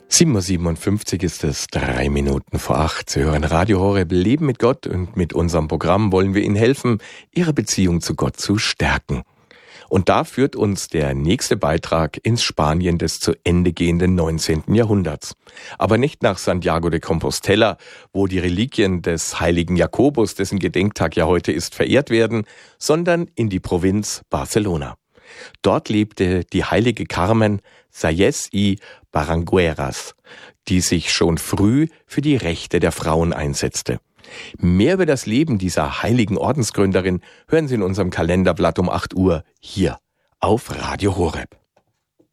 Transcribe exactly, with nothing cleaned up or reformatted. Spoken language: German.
sieben Uhr siebenundfünfzig ist es, drei Minuten vor acht. Sie hören Radio Horeb, Leben mit Gott, und mit unserem Programm wollen wir Ihnen helfen, Ihre Beziehung zu Gott zu stärken. Und da führt uns der nächste Beitrag ins Spanien des zu Ende gehenden neunzehnten Jahrhunderts. Aber nicht nach Santiago de Compostela, wo die Reliquien des heiligen Jakobus, dessen Gedenktag ja heute ist, verehrt werden, sondern in die Provinz Barcelona. Dort lebte die heilige Carmen Sáenz y Barangueras, die sich schon früh für die Rechte der Frauen einsetzte. Mehr über das Leben dieser heiligen Ordensgründerin hören Sie in unserem Kalenderblatt um acht Uhr hier auf Radio Horeb.